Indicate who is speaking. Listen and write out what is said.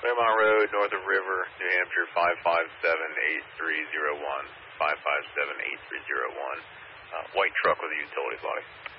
Speaker 1: Claremont Road, north of River, New Hampshire, 557-8301. 557-8301. White truck with a utility body.